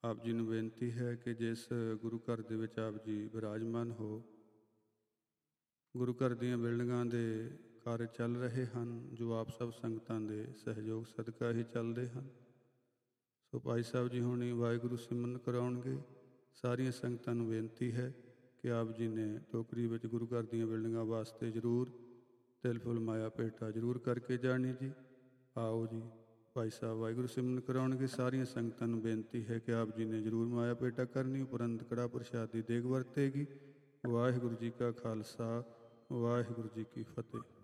ਆਪ ਜੀ ਨੂੰ ਬੇਨਤੀ ਹੈ ਕਿ ਜਿਸ ਗੁਰੂ ਘਰ ਦੇ ਵਿੱਚ ਆਪ ਜੀ ਬਿਰਾਜਮਾਨ ਹੋ, ਗੁਰੂ ਘਰ ਦੀਆਂ ਬਿਲਡਿੰਗਾਂ ਦੇ ਕਾਰਜ ਚੱਲ ਰਹੇ ਹਨ, ਜੋ ਆਪ ਸਭ ਸੰਗਤਾਂ ਦੇ ਸਹਿਯੋਗ ਸਦਕਾ ਹੀ ਚੱਲਦੇ ਹਨ। ਸੋ ਭਾਈ ਸਾਹਿਬ ਜੀ ਹੁਣੀ ਵਾਹਿਗੁਰੂ ਸਿਮਰਨ ਕਰਾਉਣਗੇ। ਸਾਰੀਆਂ ਸੰਗਤਾਂ ਨੂੰ ਬੇਨਤੀ ਹੈ ਕਿ ਆਪ ਜੀ ਨੇ ਟੋਕਰੀ ਵਿੱਚ ਗੁਰੂ ਘਰ ਦੀਆਂ ਬਿਲਡਿੰਗਾਂ ਵਾਸਤੇ ਜ਼ਰੂਰ ਤਿਲ ਫੁੱਲ ਮਾਇਆ ਭੇਟਾ ਜ਼ਰੂਰ ਕਰਕੇ ਜਾਣੀ ਜੀ। ਆਓ ਜੀ, ਭਾਈ ਸਾਹਿਬ ਵਾਹਿਗੁਰੂ ਸਿਮਰਨ ਕਰਾਉਣਗੇ। ਸਾਰੀਆਂ ਸੰਗਤਾਂ ਨੂੰ ਬੇਨਤੀ ਹੈ ਕਿ ਆਪ ਜੀ ਨੇ ਜ਼ਰੂਰ ਮਾਇਆ ਭੇਟਾ ਕਰਨੀ, ਉਪਰੰਤ ਕੜਾ ਪ੍ਰਸ਼ਾਦ ਦੀ ਦੇਗ ਵਰਤੇਗੀ। ਵਾਹਿਗੁਰੂ ਜੀ ਕਾ ਖਾਲਸਾ, ਵਾਹਿਗੁਰੂ ਜੀ ਕੀ ਫਤਿਹ।